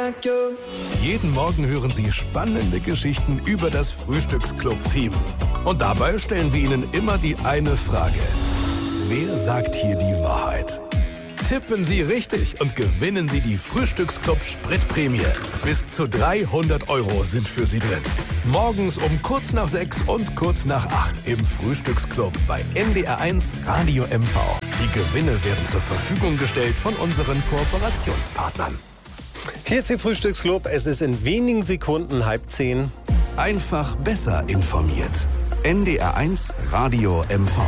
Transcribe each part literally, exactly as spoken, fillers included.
like you. Jeden Morgen hören Sie spannende Geschichten über das Frühstücksclub-Team. Und dabei stellen wir Ihnen immer die eine Frage. Wer sagt hier die Wahrheit? Tippen Sie richtig und gewinnen Sie die Frühstücksclub-Spritprämie. Bis zu dreihundert Euro sind für Sie drin. Morgens um kurz nach sechs und kurz nach acht im Frühstücksclub bei N D R eins Radio M V. Die Gewinne werden zur Verfügung gestellt von unseren Kooperationspartnern. Hier ist Ihr Frühstücksclub. Es ist in wenigen Sekunden halb zehn. Einfach besser informiert. N D R eins Radio M V.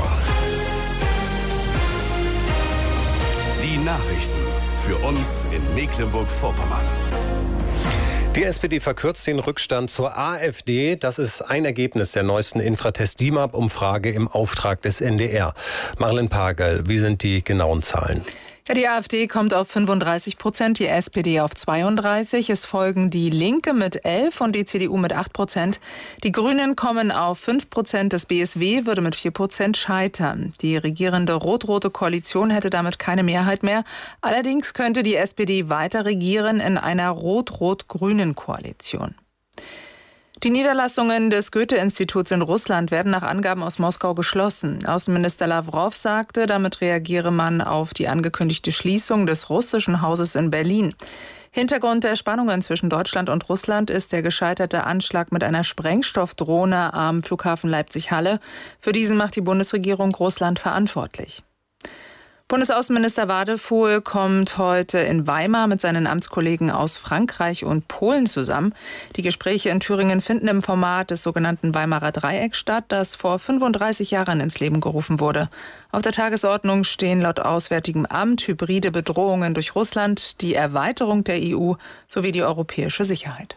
Die Nachrichten für uns in Mecklenburg-Vorpommern. Die S P D verkürzt den Rückstand zur AfD. Das ist ein Ergebnis der neuesten Infratest-D I M A P-Umfrage im Auftrag des N D R. Marlen Pagel, wie sind die genauen Zahlen? Ja, die AfD kommt auf fünfunddreißig Prozent, die S P D auf zweiunddreißig. Es folgen die Linke mit elf und die C D U mit acht Prozent. Die Grünen kommen auf fünf Prozent. Das B S W würde mit vier Prozent scheitern. Die regierende rot-rote Koalition hätte damit keine Mehrheit mehr. Allerdings könnte die S P D weiter regieren in einer rot-rot-grünen Koalition. Die Niederlassungen des Goethe-Instituts in Russland werden nach Angaben aus Moskau geschlossen. Außenminister Lawrow sagte, damit reagiere man auf die angekündigte Schließung des russischen Hauses in Berlin. Hintergrund der Spannungen zwischen Deutschland und Russland ist der gescheiterte Anschlag mit einer Sprengstoffdrohne am Flughafen Leipzig-Halle. Für diesen macht die Bundesregierung Russland verantwortlich. Bundesaußenminister Wadefuhl kommt heute in Weimar mit seinen Amtskollegen aus Frankreich und Polen zusammen. Die Gespräche in Thüringen finden im Format des sogenannten Weimarer Dreiecks statt, das vor fünfunddreißig Jahren ins Leben gerufen wurde. Auf der Tagesordnung stehen laut Auswärtigem Amt hybride Bedrohungen durch Russland, die Erweiterung der E U sowie die europäische Sicherheit.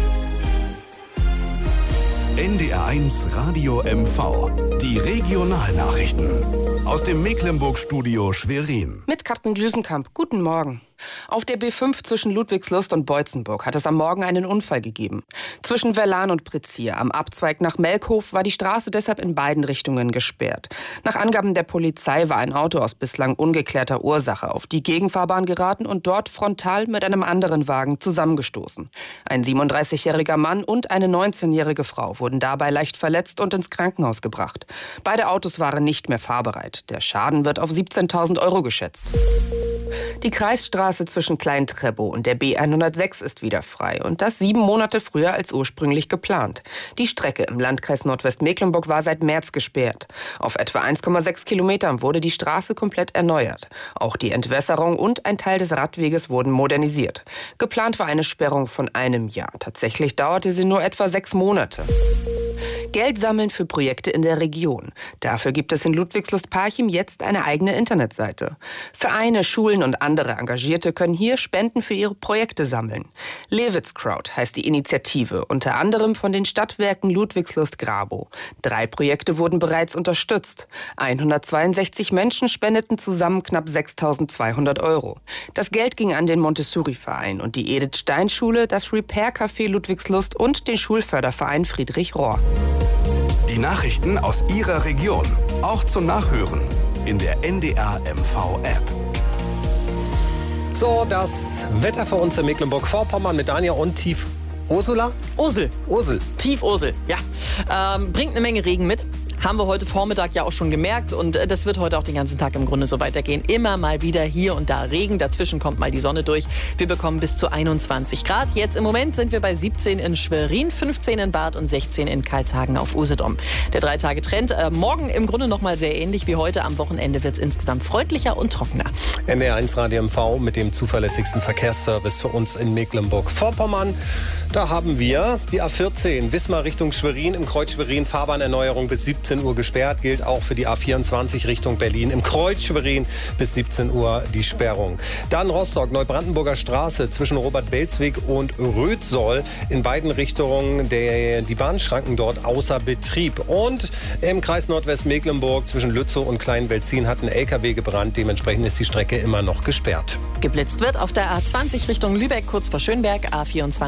N D R eins Radio M V. Die Regionalnachrichten. Aus dem Mecklenburg-Studio Schwerin. Mit Katrin Glüsenkamp. Guten Morgen. Auf der B fünf zwischen Ludwigslust und Beutzenburg hat es am Morgen einen Unfall gegeben. Zwischen Verlan und Prizier am Abzweig nach Melkhof war die Straße deshalb in beiden Richtungen gesperrt. Nach Angaben der Polizei war ein Auto aus bislang ungeklärter Ursache auf die Gegenfahrbahn geraten und dort frontal mit einem anderen Wagen zusammengestoßen. Ein siebenunddreißigjähriger Mann und eine neunzehnjährige Frau wurden dabei leicht verletzt und ins Krankenhaus gebracht. Beide Autos waren nicht mehr fahrbereit. Der Schaden wird auf siebzehntausend Euro geschätzt. Die Kreisstraße zwischen Klein-Treppow und der B hundertsechs ist wieder frei und das sieben Monate früher als ursprünglich geplant. Die Strecke im Landkreis Nordwestmecklenburg war seit März gesperrt. Auf etwa eins Komma sechs Kilometern wurde die Straße komplett erneuert. Auch die Entwässerung und ein Teil des Radweges wurden modernisiert. Geplant war eine Sperrung von einem Jahr. Tatsächlich dauerte sie nur etwa sechs Monate. Geld sammeln für Projekte in der Region. Dafür gibt es in Ludwigslust-Parchim jetzt eine eigene Internetseite. Vereine, Schulen und andere Engagierte können hier Spenden für ihre Projekte sammeln. Lewitz Crowd heißt die Initiative, unter anderem von den Stadtwerken Ludwigslust-Grabow. Drei Projekte wurden bereits unterstützt. hundertzweiundsechzig Menschen spendeten zusammen knapp sechstausendzweihundert Euro. Das Geld ging an den Montessori-Verein und die Edith-Stein-Schule, das Repair-Café Ludwigslust und den Schulförderverein Friedrich Rohr. Die Nachrichten aus Ihrer Region, auch zum Nachhören in der N D R M V-App. So, das Wetter für uns in Mecklenburg-Vorpommern mit Dania und Tief Ursula? Ursel. Ursel. Tief Ursel, ja. Ähm, bringt eine Menge Regen mit. Haben wir heute Vormittag ja auch schon gemerkt und das wird heute auch den ganzen Tag im Grunde so weitergehen. Immer mal wieder hier und da Regen, dazwischen kommt mal die Sonne durch. Wir bekommen bis zu einundzwanzig Grad. Jetzt im Moment sind wir bei siebzehn in Schwerin, fünfzehn in Barth und sechzehn in Karlshagen auf Usedom. Der Drei-Tage-Trend, äh, morgen im Grunde noch mal sehr ähnlich wie heute. Am Wochenende wird es insgesamt freundlicher und trockener. N D R eins Radio M V mit dem zuverlässigsten Verkehrsservice für uns in Mecklenburg-Vorpommern. Da haben wir die A vierzehn, Wismar Richtung Schwerin, im Kreuz Schwerin, Fahrbahnerneuerung bis siebzehn Uhr gesperrt. Gilt auch für die A vierundzwanzig Richtung Berlin, im Kreuz Schwerin bis siebzehn Uhr die Sperrung. Dann Rostock, Neubrandenburger Straße zwischen Robert-Belzwig und Rötsoll. In beiden Richtungen der, die Bahnschranken dort außer Betrieb. Und im Kreis Nordwestmecklenburg zwischen Lützow und Kleinbelzin hat ein L K W gebrannt. Dementsprechend ist die Strecke immer noch gesperrt. Geblitzt wird auf der A zwanzig Richtung Lübeck, kurz vor Schönberg, A vierundzwanzig Richtung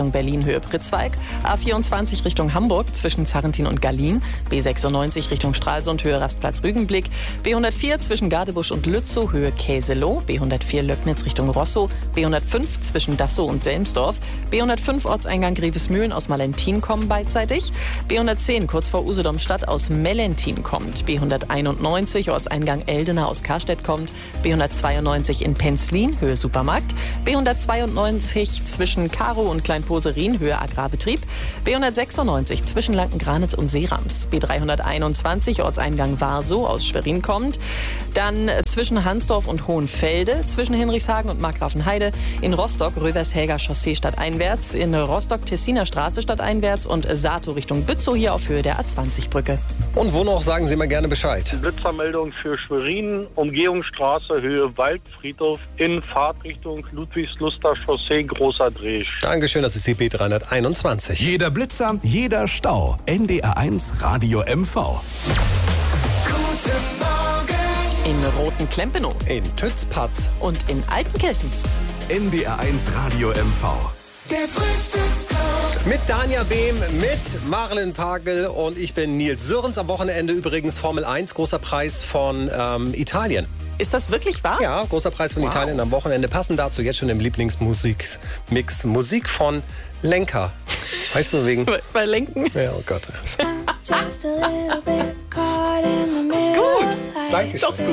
Richtung Berlin, Höhe Pritzwalk. A vierundzwanzig Richtung Hamburg zwischen Zarrentin und Gallien. B sechsundneunzig Richtung Stralsund, Höhe Rastplatz Rügenblick. B hundertvier zwischen Gadebusch und Lützow, Höhe Käseloh. B hundertvier Löcknitz Richtung Rosso. B hundertfünf zwischen Dassow und Selmsdorf. B hundertfünf Ortseingang Grevesmühlen aus Malentin kommen beidseitig. B hundertzehn kurz vor Usedom-Stadt aus Mellentin kommt. B hunderteinundneunzig Ortseingang Eldena aus Karstedt kommt. B hundertzweiundneunzig in Penzlin, Höhe Supermarkt. B hundertzweiundneunzig zwischen Karow und Kleinposerin, Höhe Agrarbetrieb. B hundertsechsundneunzig zwischen Lanken-Granitz und Seerams. B dreihunderteinundzwanzig Ortseingang Warsow aus Schwerin kommt. Dann zwischen Hansdorf und Hohenfelde, zwischen Hinrichshagen und Markgrafenheide. In Rostock Rövershäger Chaussee stadteinwärts. In Rostock Tessiner Straße stadteinwärts und Sato Richtung Bützow hier auf Höhe der A zwanzig Brücke. Und wo noch, sagen Sie mal gerne Bescheid. Blitzermeldung für Schwerin, Umgehungsstraße, Höhe Waldfriedhof, in Fahrtrichtung Ludwigsluster Chaussee, Großer Dreh. Dankeschön, das ist die B dreihunderteinundzwanzig. Jeder Blitzer, jeder Stau. N D R eins Radio M V. Guten Morgen. In Roten-Klempenow. In Tützpatz. Und in Altenkirchen. N D R eins Radio M V. Der Frühstücksclub. Mit Danja Behm, mit Marilyn Pagel und ich bin Nils Sörens. Am Wochenende übrigens Formel eins, großer Preis von ähm, Italien. Ist das wirklich wahr? Ja, großer Preis von Wow. Italien am Wochenende. Passen dazu jetzt schon im Lieblingsmusik Mix Musik von Lenker. Weißt du, wegen... Bei, bei Lenken? Ja, oh Gott. Just a little bit caught in the middle. Dankeschön. Doch gut.